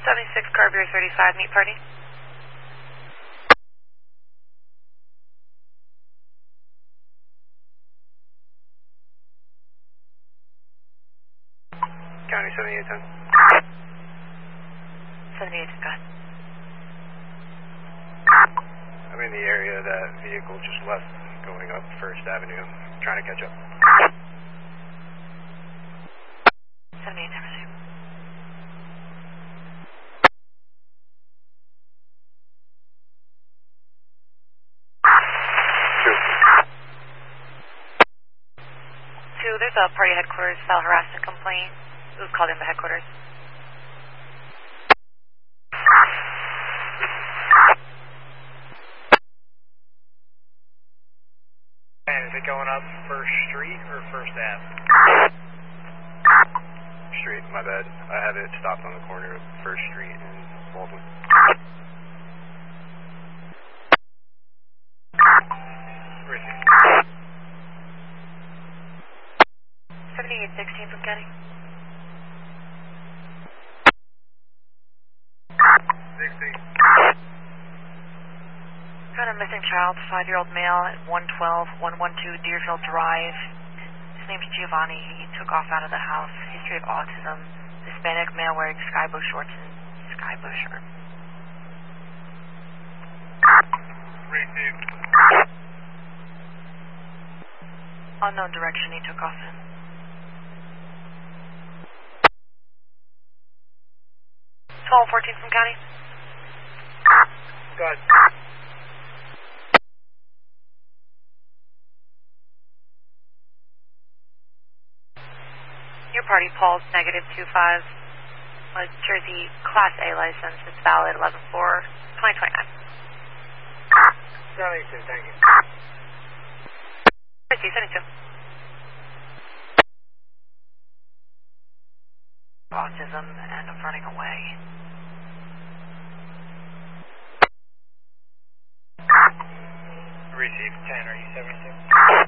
76 Carbier 35, meet party. County 7810. 78, go ahead. I'm in the area that vehicle just left going up First Avenue. I'm trying to catch up. 78, receive. Two, there's a party headquarters cell harassment complaint. It was called in the headquarters. And is it going up First Street or First Ave? Street, my bad. I have it stopped on the corner of First Street and Baldwin. Receive. 7816 from County. 16. Found a missing child, 5-year-old male at 112-112 Deerfield Drive. His name's Giovanni. He took off out of the house. History of autism. Hispanic male wearing sky blue shorts and sky blue shirt. Receive. Unknown direction he took off in. 1214 from County. Go ahead. Your party, Paul's negative 25, Jersey Class A license. It's valid 11/4/2029. 72, thank you. I see, 72. Autism and I'm running away. Receive 10, are you 76?